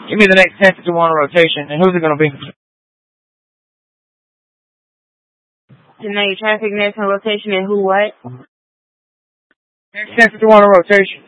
Give me the next 10-51 rotation, and who's it going to be? Tonight, traffic next on rotation, and who what? Next 10-51 rotation.